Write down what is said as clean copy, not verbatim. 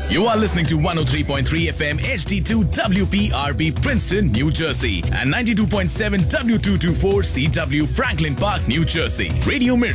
You are listening to 103.3 FM HD2 WPRB Princeton, New Jersey and 92.7 W224 CW Franklin Park, New Jersey. Radio Mirchi.